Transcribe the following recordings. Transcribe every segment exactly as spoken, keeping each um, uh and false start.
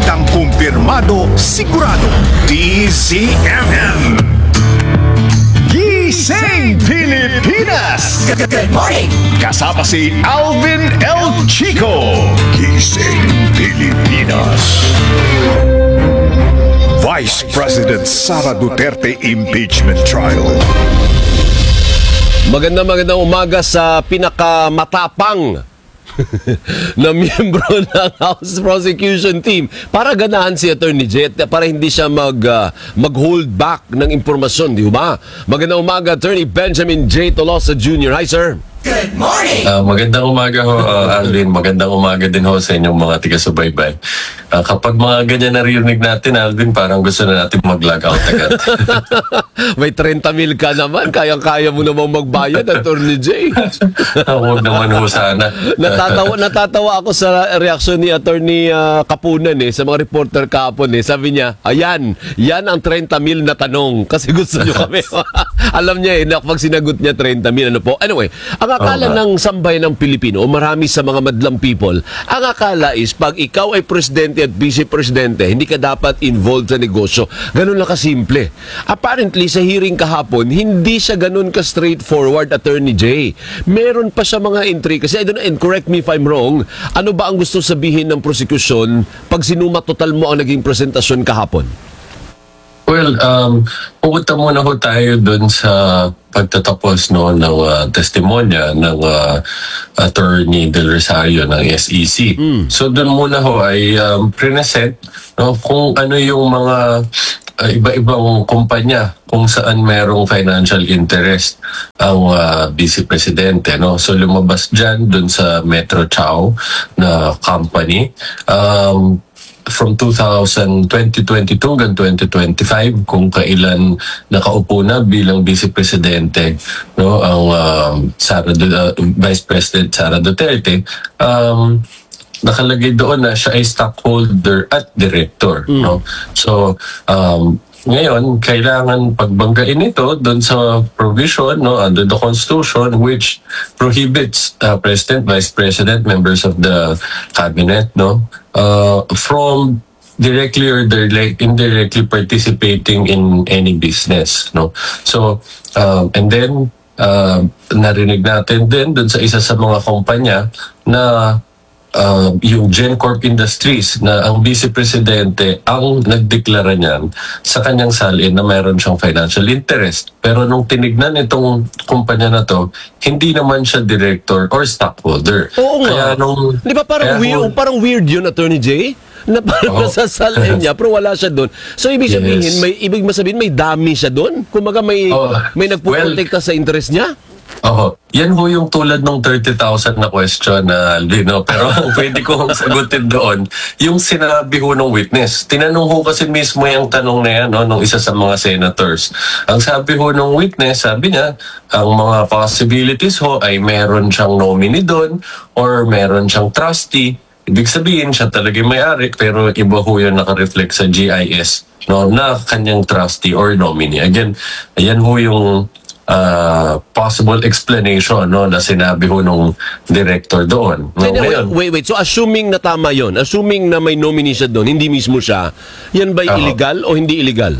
Balitang kumpirmado, sigurado. D Z M M. Gising Pilipinas! Good morning! Kasama si Alvin El Chico. Gising Pilipinas. Vice President Sara Duterte impeachment trial. Maganda magandang umaga sa pinakamatapang na miyembro ng House Prosecution Team para ganahan si Attorney Jet para hindi siya mag, uh, mag-hold back ng impormasyon, di ba? Magandang umaga, Attorney Benjamin J. Tolosa Junior Hi, sir. Good morning! Uh, magandang umaga ho, uh, Alvin. Magandang umaga din ho sa inyong mga tiga-subaybay. Uh, kapag mga ganyan narinig natin, Alvin, parang gusto na natin mag-log out agad. May thirty mil ka naman. Kayang-kaya mo namang magbayad, Attorney J. Huwag naman ho sana. natatawa, natatawa ako sa reaksyon ni Attorney uh, Kapunan eh, sa mga reporter kahapon eh. Sabi niya, ayan, yan ang thirty mil na tanong. Kasi gusto nyo kami. Alam niya eh, na pag sinagot niya thirty mil, ano po. Anyway, ang akala ng sambayan ng Pilipino o marami sa mga madlang people, ang akala is pag ikaw ay presidente at vice-presidente, hindi ka dapat involved sa negosyo. Ganun lang kasimple. Apparently, sa hearing kahapon, hindi siya ganun ka-straightforward, Attorney J. Meron pa siya mga intrigue. Kasi I don't know, and correct me if I'm wrong, ano ba ang gusto sabihin ng prosecution pag sinuma total mo ang naging presentasyon kahapon? Well, um, pupunta muna ho tayo dun sa pagtatapos no, ng uh, testimonya ng uh, Attorney Del Rosario ng S E C. Mm. So dun muna ho ay um, present no, kung ano yung mga uh, iba-ibang kumpanya kung saan merong financial interest ang uh, Vice Presidente. No? So lumabas dyan dun sa Metro Chow na company. Um, from twenty twenty-two hanggang twenty twenty-five kung kailan nakaupo na bilang Vice Presidente no ang um, Sara uh, Vice President Sara Duterte, um nakalagay doon na siya ay stockholder at director. Mm. No? So um ngayon, kailangan pagbanggain ito doon sa provision no, under the Constitution which prohibits uh, President, Vice President, members of the Cabinet no, uh, from directly or indirectly participating in any business. No? So, um, and then, uh, narinig natin din doon sa isa sa mga kumpanya na Uh, yung GenCorp Industries na ang Vice Presidente ang nagdeklara niyan sa kanyang salin na mayroon siyang financial interest. Pero nung tinignan itong kumpanya na to, hindi naman siya director or stockholder. Oo kaya nga. Nung, Di ba parang weird, nung, parang weird yun, Attorney J? Na parang oh. nasa salin niya pero wala siya doon. So ibig sabihin, yes. may ibig sabihin may dami siya doon? Kumaga may oh, may nagpuprotekta well, sa interest niya? Oo. Yan ho yung tulad ng thirty thousand na question na Alvino. Pero pwede ko sagutin doon yung sinabi ho ng witness. Tinanong ho kasi mismo yung tanong na yan no, ng isa sa mga senators. Ang sabi ho ng witness, sabi niya, ang mga possibilities ho ay meron siyang nominee doon or meron siyang trustee. Ibig sabihin siya talaga may-ari pero iba ho yun naka-reflect sa G I S no, na kanyang trustee or nominee. Again, ayan ho yung Uh, possible explanation no na sinabi ho nung director doon. No, wait, wait, wait, wait. So assuming na tama yon, assuming na may nominee siya doon, hindi mismo siya, yan ba'y uh-huh. illegal o hindi illegal?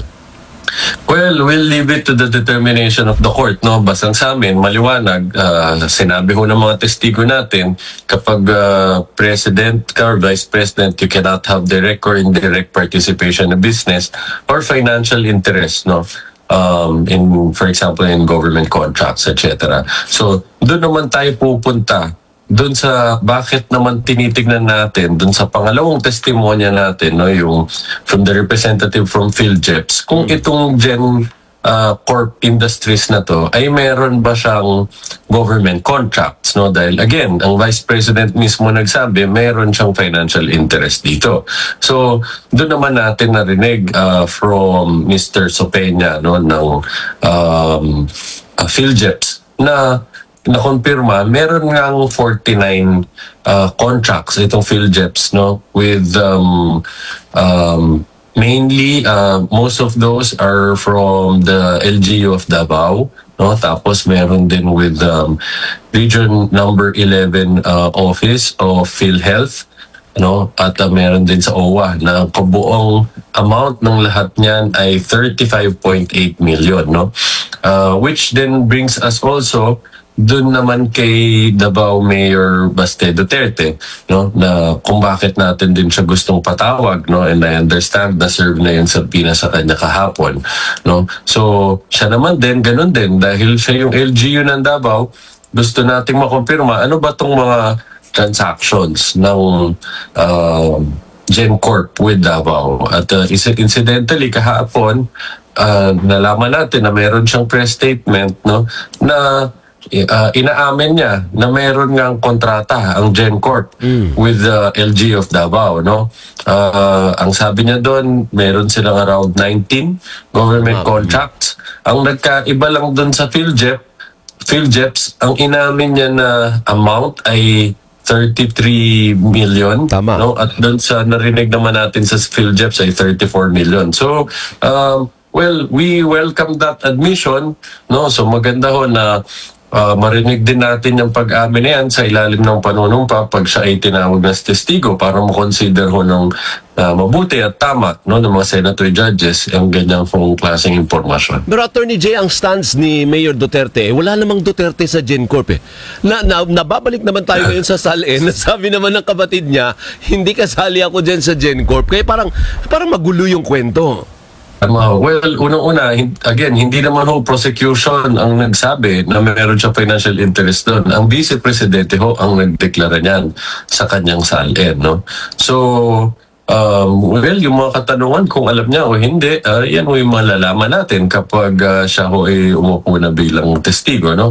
Well, we'll leave it to the determination of the court. No? Basta sa amin, maliwanag, uh, sinabi ho ng mga testigo natin, kapag uh, president ka or vice president, you cannot have direct or indirect participation in business or financial interest. No? Um, in, for example, in government contracts, et cetera. So, doon naman tayo pupunta. Doon sa bakit naman tinitignan natin, doon sa pangalawang testimonya natin, no, yung from the representative from PhilJeps, kung itong Gen uh, Corp Industries na to, ay meron ba siyang government contracts, no? Dahil again, ang Vice President mismo nagsabi, meron siyang financial interest dito. So, doon naman natin narinig uh, from Mister Sopeña, no, ng um, uh, PhilJeps, na na-confirma, meron ngang forty-nine uh, contracts itong PhilJeps, no, with um, um, mainly, uh, most of those are from the L G U of Davao, no? Tapos meron din with um, Region Number eleven uh, Office of PhilHealth. no? At uh, meron din sa O W A na kabuong amount ng lahat niyan ay thirty-five point eight million, no? Uh, which then brings us also dun naman kay Davao Mayor Baste Duterte, no, na kung bakit natin din siya gustong patawag, no, and I understand na serve na yung sabina sa kanya kahapon, no. So siya naman din ganun din dahil siya yung L G U ng Davao, gusto nating makumpirma ano ba tong mga transactions ng uh, GenCorp with Davao. At uh, incidentally kahapon uh, nalaman natin na meron siyang press statement, no, na Uh, inaamin niya na meron ngang kontrata ang GenCorp mm. with the L G of Davao, no? Uh, ang sabi niya doon, meron silang around nineteen government wow. contracts. Ang nagkaiba lang doon sa PhilJep, PhilJeps, ang inamin niya na amount ay thirty-three million. Tama. No? At doon sa narinig naman natin sa PhilJeps ay thirty-four million. So, um, well, we welcome that admission, no? So maganda ho na Uh, marinig din natin yung pag-amin na yan sa ilalim ng panunumpa pag siya ay tinawag na testigo para mo-consider ho ng uh, mabuti at tama, no, ng mga senator judges ang ganyang pong klaseng impormasyon. Pero Attorney Jay, ang stance ni Mayor Duterte, eh, wala namang Duterte sa GenCorp eh. Na, na, nababalik naman tayo ngayon sa S A L N. Sabi naman ng kapatid niya, hindi kasali ako dyan sa GenCorp. Kaya parang, parang magulo yung kwento. Tama. Well, unang-una, again, hindi naman ho prosecution ang nagsabi na meron siya financial interest doon. Ang Vice Presidente ho ang nagdeklara niyan sa kanyang S A L N, no? So, um, well, yung mga katanungan kung alam niya o hindi, uh, yan ho yung malalaman natin kapag uh, siya ho ay umupo na bilang testigo, no?